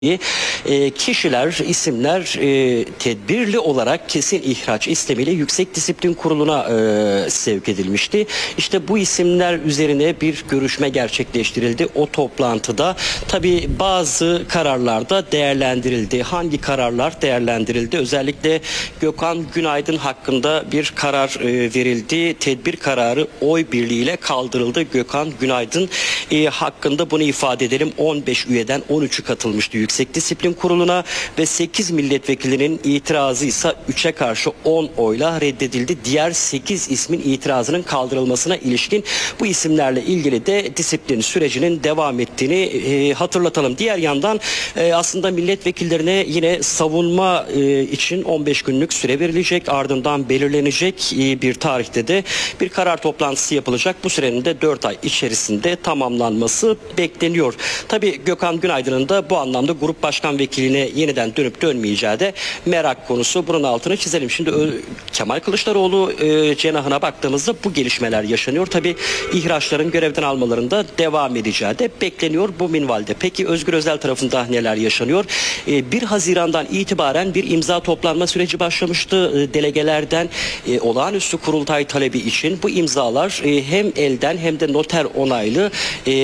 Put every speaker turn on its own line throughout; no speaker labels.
Kişiler, isimler tedbirli olarak kesin ihraç istemiyle Yüksek Disiplin Kurulu'na sevk edilmişti. İşte bu isimler üzerine bir görüşme gerçekleştirildi. O toplantıda tabii bazı kararlar da değerlendirildi. Hangi kararlar değerlendirildi? Özellikle Gökhan Günaydın hakkında bir karar verildi. Tedbir kararı oy birliğiyle kaldırıldı. Gökhan Günaydın hakkında bunu ifade edelim. 15 üyeden 13'ü katılmıştı Yüksek Disiplin Kurulu'na ve 8 milletvekilinin itirazı ise 3'e karşı 10 oyla reddedildi. Diğer 8 ismin itirazının kaldırılmasına ilişkin bu isimlerle ilgili de disiplin sürecinin devam ettiğini hatırlatalım. Diğer yandan aslında milletvekillerine yine savunma için 15 günlük süre verilecek. Ardından belirlenecek bir tarihte de bir karar toplantısı yapılacak. Bu sürenin de 4 ay içerisinde tamamlanması bekleniyor. Tabii Gökhan Günaydın'ın da bu anlamda grup başkan vekiline yeniden dönüp dönmeyeceği de merak konusu. Bunun altını çizelim. Şimdi Kemal Kılıçdaroğlu cenahına baktığımızda bu gelişmeler yaşanıyor. Tabii ihraçların görevden almalarında devam edeceği de bekleniyor bu minvalde. Peki Özgür Özel tarafında neler yaşanıyor? 1 Haziran'dan itibaren bir imza toplanma süreci başlamıştı. Delegelerden olağanüstü kurultay talebi için bu imzalar hem elden hem de noter onaylı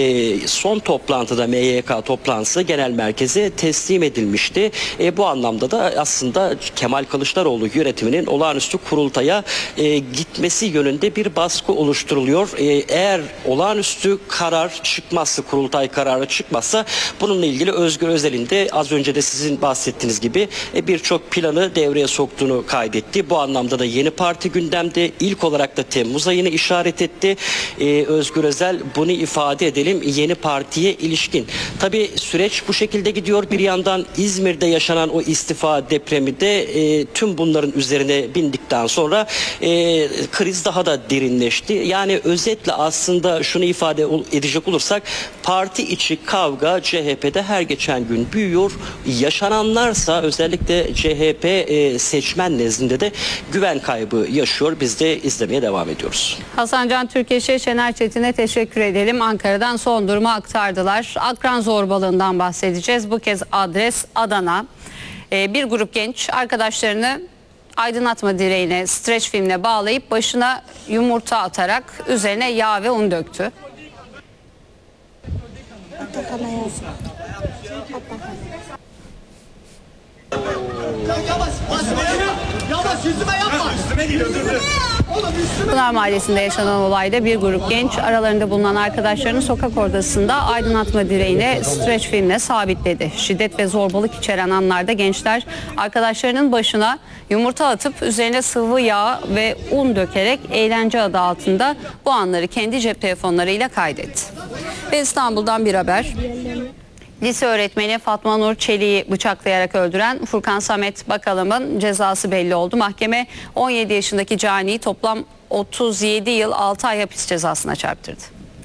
son toplantıda MYK toplantısı genel merkeze teslim edilmişti. Bu anlamda da aslında Kemal Kılıçdaroğlu yönetiminin olağanüstü kurultaya gitmesi yönünde bir baskı oluşturuluyor. Eğer olağanüstü karar çıkmazsa, kurultay kararı çıkmazsa bununla ilgili Özgür Özel'in de az önce de sizin bahsettiğiniz gibi birçok planı devreye soktuğunu kaydetti. Bu anlamda da yeni parti gündemde, ilk olarak da Temmuz ayını işaret etti. Özgür Özel bunu ifade edelim yeni partiye ilişkin. Tabii süreç bu şekilde gidiyor. Bir yandan İzmir'de yaşanan o istifa depremi de tüm bunların üzerine bindikten sonra kriz daha da derinleşti. Yani özetle aslında şunu ifade edecek olursak parti içi kavga CHP'de her geçen gün büyüyor. Yaşananlarsa özellikle CHP seçmen nezdinde de güven kaybı yaşıyor. Biz de izlemeye devam ediyoruz.
Hasan Can Türkeş'e, Şener Çetin'e teşekkür edelim. Ankara'dan son durumu aktardılar. Akran zorbalığından bahsedeceğiz. Bu kez adres Adana. Bir grup genç arkadaşlarını aydınlatma direğine, streç filmle bağlayıp başına yumurta atarak üzerine yağ ve un döktü.
Yavaş yüzüme yapma. Üstüme değil, öldürdü.
Pınar Mahallesi'nde yaşanan olayda bir grup genç aralarında bulunan arkadaşlarını sokak ortasında aydınlatma direğine streç filmle sabitledi. Şiddet ve zorbalık içeren anlarda gençler arkadaşlarının başına yumurta atıp üzerine sıvı yağ ve un dökerek eğlence adı altında bu anları kendi cep telefonlarıyla kaydetti. Ve İstanbul'dan bir haber. Lise öğretmeni Fatma Nur Çelik'i bıçaklayarak öldüren Furkan Samet Bakalım'ın cezası belli oldu. Mahkeme 17 yaşındaki caniyi toplam 37 yıl 6 ay hapis cezasına çarptırdı.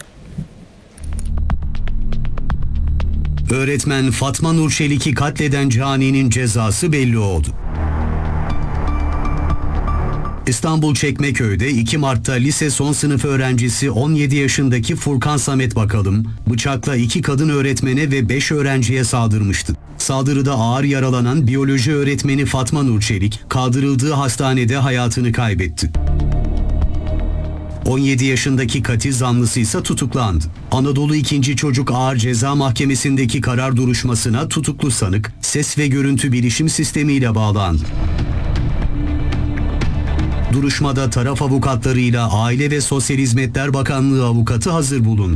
Öğretmen Fatma Nur Çelik'i katleden caninin cezası belli oldu. İstanbul Çekmeköy'de 2 Mart'ta lise son sınıf öğrencisi 17 yaşındaki Furkan Samet Bakalım bıçakla 2 kadın öğretmene ve 5 öğrenciye saldırmıştı. Saldırıda ağır yaralanan biyoloji öğretmeni Fatma Nur Çelik kaldırıldığı hastanede hayatını kaybetti. 17 yaşındaki katil zanlısı ise tutuklandı. Anadolu 2. Çocuk Ağır Ceza Mahkemesi'ndeki karar duruşmasına tutuklu sanık ses ve görüntü bilişim sistemiyle bağlandı. Duruşmada taraf avukatlarıyla Aile ve Sosyal Hizmetler Bakanlığı avukatı hazır bulundu.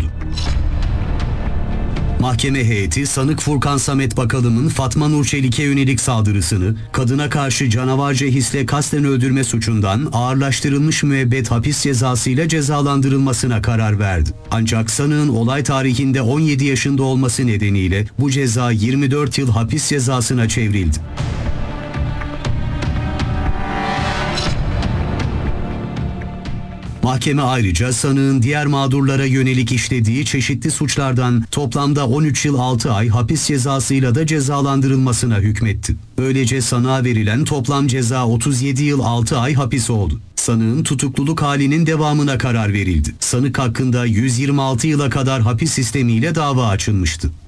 Mahkeme heyeti sanık Furkan Samet Bakalım'ın Fatma Nur Çelik'e yönelik saldırısını kadına karşı canavarca hisle kasten öldürme suçundan ağırlaştırılmış müebbet hapis cezasıyla cezalandırılmasına karar verdi. Ancak sanığın olay tarihinde 17 yaşında olması nedeniyle bu ceza 24 yıl hapis cezasına çevrildi. Mahkeme ayrıca sanığın diğer mağdurlara yönelik işlediği çeşitli suçlardan toplamda 13 yıl 6 ay hapis cezasıyla da cezalandırılmasına hükmetti. Böylece sanığa verilen toplam ceza 37 yıl 6 ay hapis oldu. Sanığın tutukluluk halinin devamına karar verildi. Sanık hakkında 126 yıla kadar hapis sistemiyle dava açılmıştı.